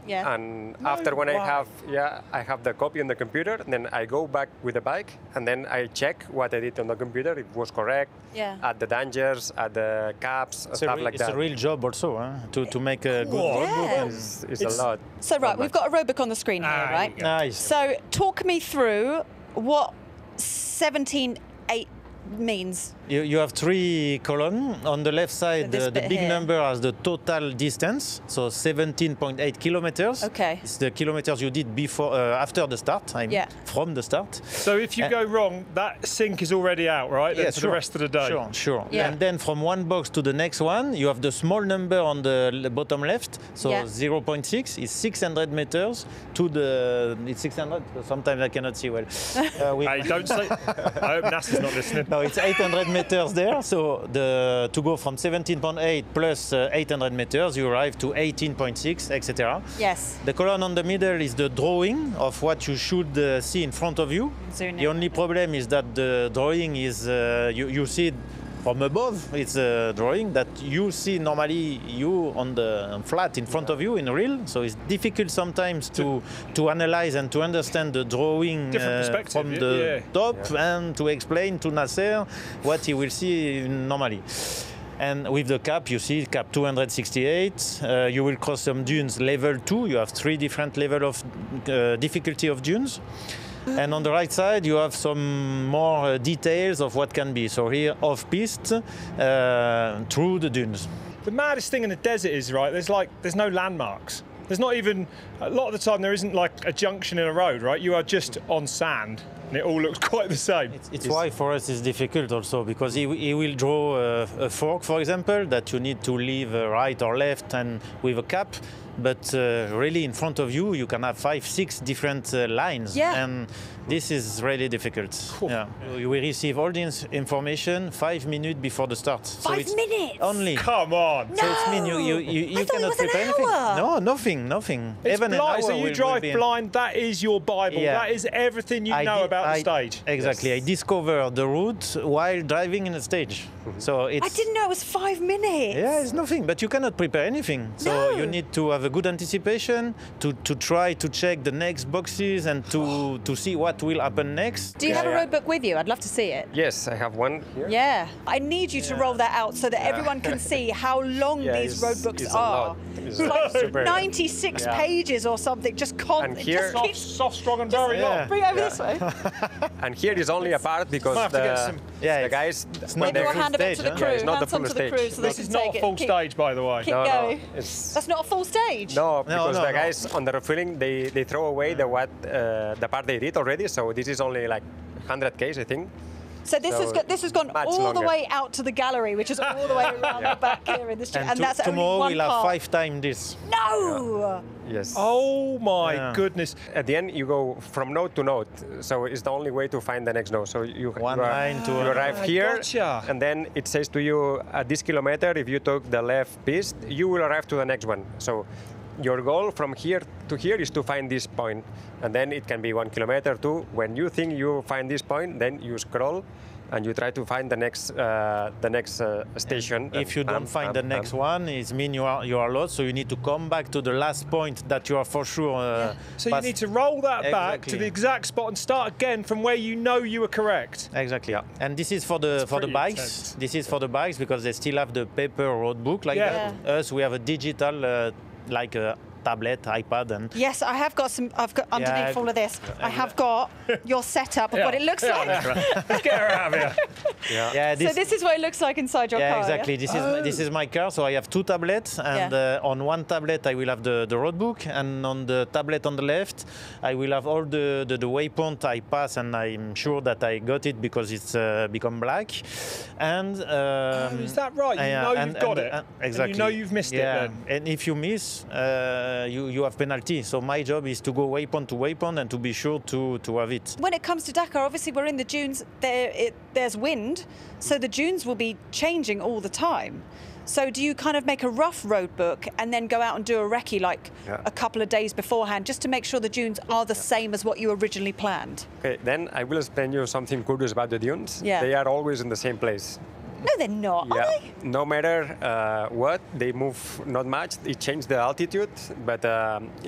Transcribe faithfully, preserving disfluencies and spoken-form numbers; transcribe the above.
Yeah. And No after when way. I have, yeah, I have the copy on the computer, then I go back with the bike, and then I check what I did on the computer, if it was correct, Yeah. at the dangers, at the caps, It's, a, stuff re- like it's that. a real job also huh? to, to make a good Cool. roadbook. Yeah. and- It's, it's, It's- a lot. So right, Not we've much. got a roadbook on the screen here, Ah, right? you go. Nice. So talk me through what seventeen eight means. You, you have three columns. On the left side, this uh, the bit big here. number has the total distance, so seventeen point eight kilometers. Okay. It's the kilometers you did before, uh, after the start. I mean, Yeah. from the start. So if you Uh, go wrong, that sync is already out, right? Then Yeah, for sure. the rest of the day. Sure, sure. Yeah. And then from one box to the next one, you have the small number on the l- bottom left. So Yeah. zero point six is six hundred meters to the. It's six hundred. Sometimes I cannot see well. Uh, we- Hey, don't say. I hope NASA's not listening. No, it's eight hundred meters there. So the to go from seventeen point eight plus uh, eight hundred meters, you arrive to eighteen point six, et cetera. Yes. The column on the middle is the drawing of what you should uh, see in front of you. Zoom The in. only problem is that the drawing is uh, you, you see it from above. It's a drawing that you see normally you on the flat in front of you in real. So it's difficult sometimes to to analyze and to understand the drawing Different uh, perspective, from yeah, the yeah. top and to explain to Nasser what he will see normally. And with the cap, you see cap two hundred sixty-eight. Uh, you will cross some dunes level two. You have three different level of uh, difficulty of dunes. And on the right side, you have some more uh, details of what can be. So here, off-piste, uh, through the dunes. The maddest thing in the desert is, right, there's like, there's no landmarks. There's not even, a lot of the time there isn't like a junction in a road, right? You are just on sand and it all looks quite the same. It's, it's why for us it's difficult also, because he, he will draw a, a fork, for example, that you need to leave uh, right or left and with a cap. But uh, really in front of you, you can have five, six different uh, lines. Yeah. And this is really difficult. Yeah. You will receive all the ins- information five minutes before the start. So Five it's minutes? Only. Come on. So it's mean you, you, you, you I thought it cannot was an prepare anything. hour. No, nothing, nothing. It's Even an blind, hour so you will- will drive be in- blind, that is your Bible. Yeah. That is everything you I know di- about the I- stage. Exactly. I discovered the route while driving in the stage. So it's. I didn't know it was five minutes. Yeah, it's nothing, but you cannot prepare anything. So No. you need to have a good anticipation to, to try to check the next boxes and to, to see what will happen next. Do you Yeah, have a yeah. road book with you? I'd love to see it. Yes, I have one here. Yeah. I need you to roll that out so that everyone can see how long Yeah, these it's- road books it's a are. lot. It's It's like super- ninety-six Yeah. pages or something. Just con- And it here- just Soft, keeps- soft, strong and very Yeah. long. Bring it over Yeah. this way. And here is only a part because Might have to the, get some- Yeah, the it's- guys, it's when not Maybe they- we'll full hand it back to stage, the huh? crew. Yeah, it's not hand the some full to the crew stage. so they This can is not take a it. full Keep- stage, by the way. Keep no, going. no, it's, That's not a full stage. no, because no, the no. guys on the refilling they, they throw away the what uh, the part they did already. So this is only like one hundred Ks, I think. So this So has got this has gone much all the longer. way out to the gallery, which is all the way around the back here in the street, And, and, to- that's tomorrow only one we'll have part. five times this. No. Yes. Oh my Yeah. goodness. At the end, you go from node to node, so it's the only way to find the next node. So you, One you, are- line to you another. arrive I here, gotcha. and then it says to you at this kilometer, if you took the left piste, you will arrive to the next one. So your goal from here to here is to find this point, and then it can be one kilometer too. When you think you find this point, then you scroll. And you try to find the next, uh, the next uh, station. If you and don't bam, find bam, the next bam. one, it means you are you are lost. So you need to come back to the last point that you are for sure. Uh, So you past- need to roll that back to Exactly. the exact spot and start again from where you know you were correct. Exactly. And this is for the for the pretty bikes. intense. This is for the bikes because they still have the paper road book like Yeah. that. Us, we have a digital, uh, like a tablet, iPad, and Yes, I have got some. I've got underneath Yeah. all of this. I have got your setup of what it looks like. Let's get her out of here. Yeah. yeah, So this is what it looks like inside your yeah, car. exactly. This is this is my car. So I have two tablets, and Yeah. uh, on one tablet I will have the, the road book, and on the tablet on the left I will have all the, the, the waypoint I pass, and I'm sure that I got it because it's uh, become black. And um, Oh, is that right? You yeah, know and- you've got and- it. and- And exactly. you know you've missed yeah. it then. And if you miss, uh, you you have penalty. So my job is to go waypoint to waypoint and to be sure to to have it. When it comes to Dakar, obviously we're in the dunes. There, it, there's wind, so the dunes will be changing all the time. So do you kind of make a rough road book and then go out and do a recce like Yeah. a couple of days beforehand, just to make sure the dunes are the same as what you originally planned? Okay, then I will explain you something curious about the dunes. Yeah. They are always in the same place. No, they're not, are they? No matter uh, what, they move not much. It changes the altitude, but um,